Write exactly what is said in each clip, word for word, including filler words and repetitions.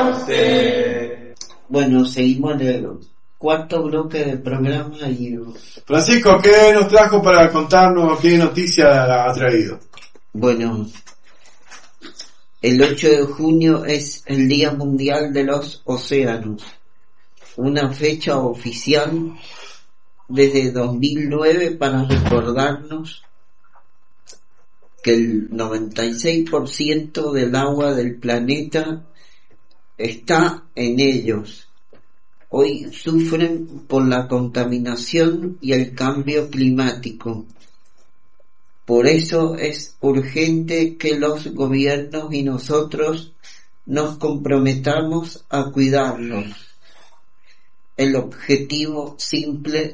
Namaste. Bueno, seguimos en el cuarto bloque del programa y... Francisco, ¿qué nos trajo para contarnos? ¿Qué noticia ha traído? Bueno, el ocho de junio es el Día Mundial de los Océanos, una fecha oficial desde dos mil nueve para recordarnos que el noventa y seis por ciento del agua del planeta está en ellos. Hoy sufren por la contaminación y el cambio climático. Por eso es urgente que los gobiernos y nosotros nos comprometamos a cuidarlos. El objetivo simple,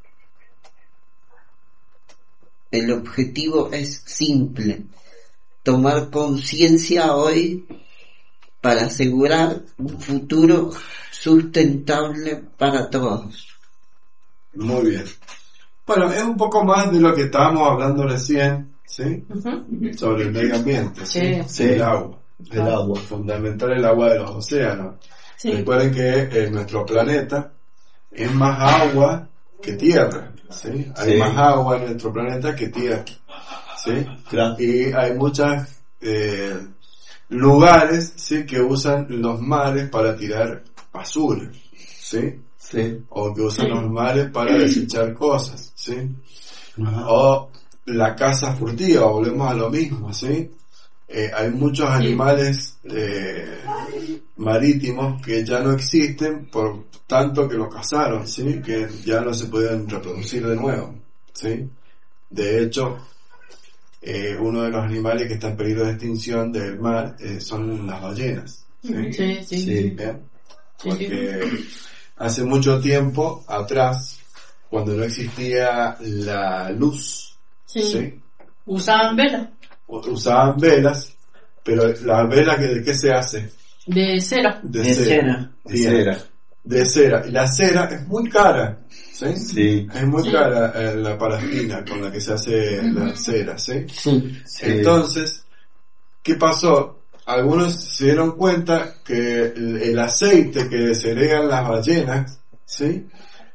el objetivo es simple, tomar conciencia hoy para asegurar un futuro sustentable para todos. Muy bien. Bueno, es un poco más de lo que estábamos hablando recién, ¿sí? Uh-huh. Sobre el medio ambiente, ¿sí? Sí. Sí. El agua. El agua. Fundamental el agua de los océanos. Sí. Recuerden que en nuestro planeta es más agua que tierra, ¿sí? Hay sí. más agua en nuestro planeta que tierra, ¿sí? Claro. Y hay muchas eh, lugares, ¿sí? Que usan los mares para tirar basura, ¿sí? Sí. O que usan sí. los mares para desechar cosas, ¿sí? Ajá. O la caza furtiva, volvemos a lo mismo, ¿sí? Eh, hay muchos animales eh, marítimos que ya no existen por tanto que los cazaron, ¿sí? Que ya no se pueden reproducir de nuevo, ¿sí? De hecho, eh, uno de los animales que está en peligro de extinción del mar eh, son las ballenas, ¿sí? Sí, sí. ¿Sí? ¿Bien? Porque hace mucho tiempo atrás, cuando no existía la luz, sí. ¿sí? Usaban velas. Usaban velas, pero la vela, ¿de qué se hace? De cera. De, de cera. cera. De cera. De cera. Y la cera es muy cara, ¿sí? Sí. Es muy sí. cara eh, la parafina con la que se hace uh-huh. la cera, ¿sí? Sí. Sí. Entonces, ¿qué pasó? Algunos se dieron cuenta que el, el aceite que segregan las ballenas, ¿sí?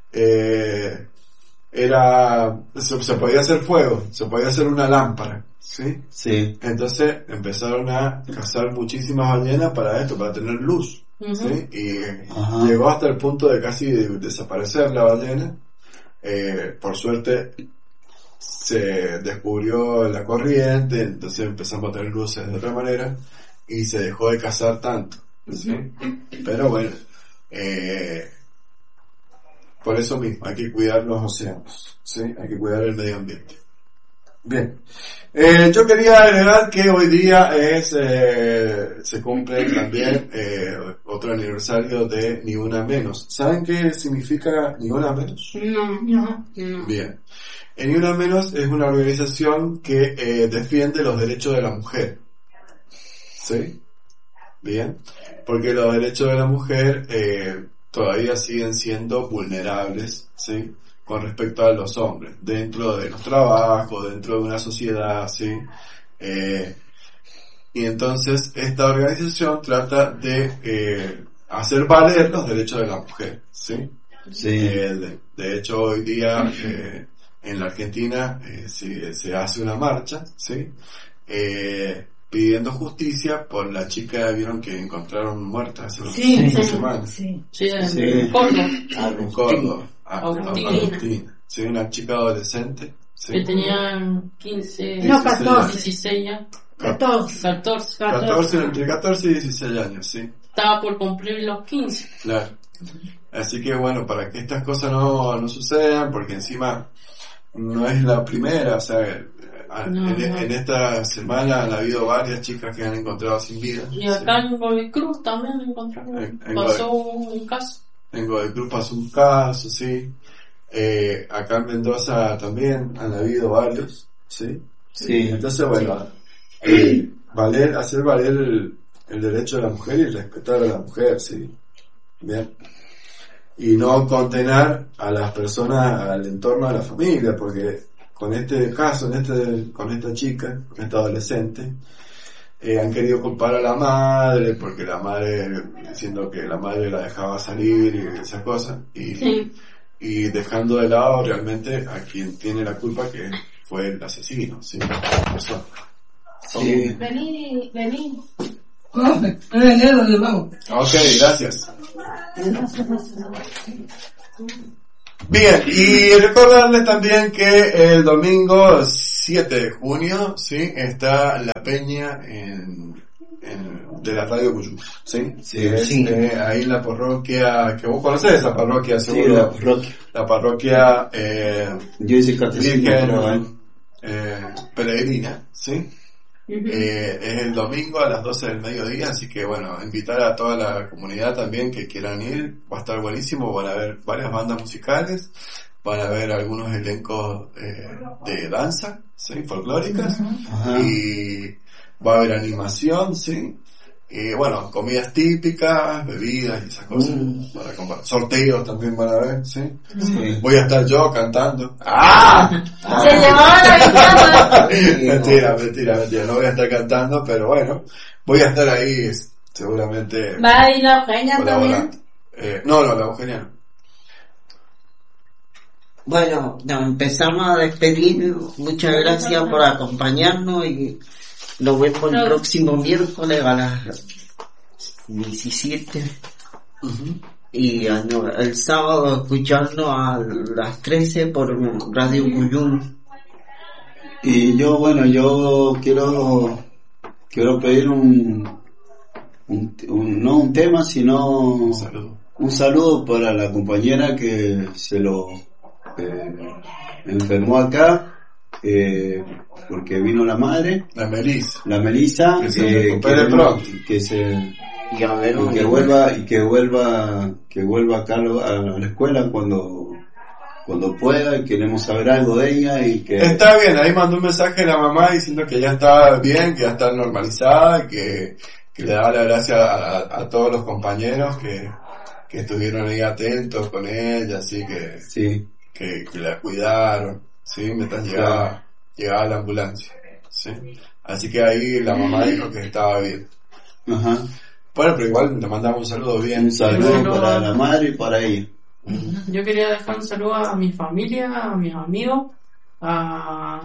Eh, era, se, se podía hacer fuego, se podía hacer una lámpara, ¿sí? Sí. Entonces empezaron a cazar muchísimas ballenas para esto, para tener luz, uh-huh. ¿sí? Y Ajá. llegó hasta el punto de casi de desaparecer la ballena. Eh, por suerte se descubrió la corriente, entonces empezamos a tener luces de otra manera y se dejó de cazar tanto, ¿sí? Uh-huh. Pero bueno, eh, por eso mismo, hay que cuidar los océanos, ¿sí? Hay que cuidar el medio ambiente. Bien. Eh, yo quería agregar que hoy día es, eh, se cumple también, eh, otro aniversario de Ni Una Menos. ¿Saben qué significa Ni Una Menos? No, no, no. Bien. Ni Una Menos es una organización que, eh, defiende los derechos de la mujer. ¿Sí? Bien. Porque los derechos de la mujer, eh, todavía siguen siendo vulnerables, ¿sí? Con respecto a los hombres, dentro de los trabajos, dentro de una sociedad, ¿sí? Eh, y entonces esta organización trata de eh, hacer valer los derechos de la mujer, ¿sí? Sí. Eh, de, de hecho, hoy día eh, en la Argentina eh, se, se hace una marcha, ¿sí? Eh, pidiendo justicia por la chica, vieron que encontraron muerta hace unas sí, sí, semanas. Sí, sí, sí. En Córdoba. Ah, en Córdoba. Agustina. Agustina. Sí, una chica adolescente. Sí. Que tenía quince, no, catorce, dieciséis ya. catorce, catorce, catorce, entre catorce y dieciséis años, sí. Estaba por cumplir los quince. Claro. Así que bueno, para que estas cosas no, no sucedan, porque encima no es la primera, o sea, no, en, no. en esta semana han habido varias chicas que han encontrado sin vida. Y acá sí. en Godoy Cruz también encontraron, en, en pasó Godoy, un caso. En Godoy Cruz pasó un caso, sí. Eh, acá en Mendoza también han habido varios, ¿sí? Sí. Entonces, bueno, eh, valer, hacer valer el, el derecho de la mujer y respetar a la mujer, ¿sí? Bien. Y no condenar a las personas al entorno de la familia, porque con este caso, en este, con esta chica, con esta adolescente, eh, han querido culpar a la madre, porque la madre, diciendo que la madre la dejaba salir y esas cosas, y, sí. y dejando de lado realmente a quien tiene la culpa, que fue el asesino, ¿sí? Eso. Sí. Vení, vení. Ok, gracias. Bien, y recordarles también que el domingo siete de junio, sí, está la peña en, en de la Radio Cuyú, sí, sí, es, sí. Eh, ahí en la parroquia, que vos conocés esa parroquia, seguro. Sí, la parroquia. La parroquia, eh, yo hice catecismo, Virgen, eh, peregrina, sí. Uh-huh. Eh, es el domingo a las doce del mediodía, así que bueno, invitar a toda la comunidad también que quieran ir, va a estar buenísimo, van a haber varias bandas musicales, van a haber algunos elencos eh, de danza, sí, folclóricas, uh-huh. y va a haber animación, sí, y bueno, comidas típicas, bebidas y esas cosas, mm. para comprar. Sorteos también van a haber, ¿sí? Sí. Voy a estar yo cantando. ¡Ah! ¡Se llevaba la guitarra! Mentira, mentira, mentira, no voy a estar cantando, pero bueno, voy a estar ahí seguramente. ¿Va a ir la Eugenia también? Eh, no, no, la Eugenia no. Bueno, nos empezamos a despedir. Muchas gracias por acompañarnos y nos vemos el próximo miércoles a las diecisiete. Uh-huh. Y no, el sábado escucharnos a las trece por Radio Cuyú. Y yo, bueno, yo quiero quiero pedir un, un, un no un tema, sino un saludo. un saludo para la compañera que se lo eh, enfermó acá. Eh, porque vino la madre, la Melissa, la Melissa, que se eh, que, pronto. que se y a ver, y que vuelva y que vuelva que vuelva acá a la escuela cuando cuando pueda, y queremos saber algo de ella y que está bien. Ahí mandó un mensaje a la mamá diciendo que ya está bien, que ya está normalizada, que, que le da la gracia a, a, a todos los compañeros que que estuvieron ahí atentos con ella, así que sí, que, que la cuidaron. Sí, mientras llegaba, claro. llegaba la ambulancia, sí. Así que ahí la mamá dijo que estaba bien. Ajá. Bueno, pero igual le mandamos un saludo bien. Un saludo no, para la madre y para ella. Yo quería dejar un saludo a mi familia, a mis amigos, a,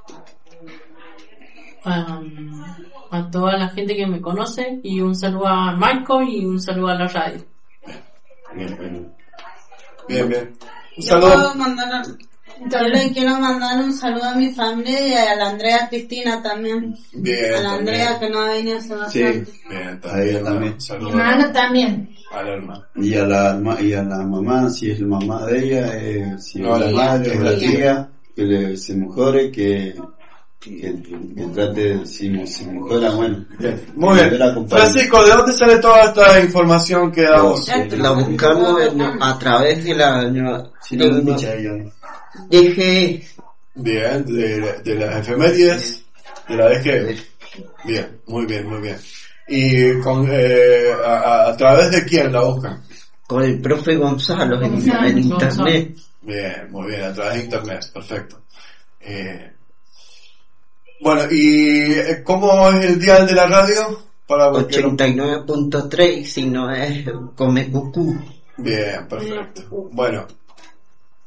a, a toda la gente que me conoce, y un saludo a Michael y un saludo a la radio. Bien, bien. Bien, bien. Un saludo. Yo le quiero mandar un saludo a mi familia y a la Andrea Cristina también. Bien. A la Andrea también. que no ha venido hace bastante. Sí, bien, también. también. Mi hermano también. A la hermana. Y a la, y a la mamá, si es la mamá de ella, eh, si no, es la madre o la tía, que le, se mejore, que, que, que trate, si se mejora, bueno. Bien. Muy bien. Francisco, ¿de dónde sale toda esta información que damos? La buscamos a través de la... No, si no, no, no. D G. Bien, de, de las efemérides de la D G. Bien, muy bien, muy bien. ¿Y con, eh, a, a través de quién la buscan? Con el profe Gonzalo en, en internet. Bien, muy bien, a través de internet, perfecto. Eh, bueno, ¿y cómo es el dial de la radio? Para ochenta y nueve punto tres, si no es Come Cucú. Bien, perfecto. Bueno.